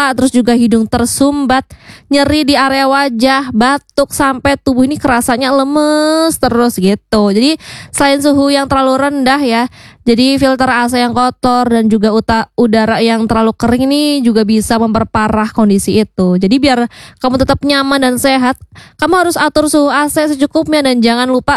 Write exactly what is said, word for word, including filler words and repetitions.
muka, terus juga hidung tersumbat, nyeri di area wajah, batuk, sampai tubuh ini kerasanya lemes terus gitu. Jadi selain suhu yang terlalu rendah ya, jadi filter A C yang kotor dan juga uta, udara yang terlalu kering ini juga bisa memperparah kondisi itu. Jadi biar kamu tetap nyaman dan sehat, kamu harus atur suhu A C secukupnya dan jangan lupa